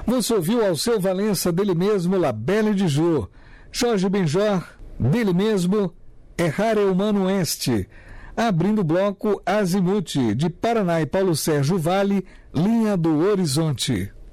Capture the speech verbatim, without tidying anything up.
Você ouviu Alceu Valença, dele mesmo, La Belle de Jour. Jorge Benjor, dele mesmo, Errare Humano Est. Abrindo o bloco, Azimuth, de Paraná e Paulo Sérgio Vale, Linha do Horizonte.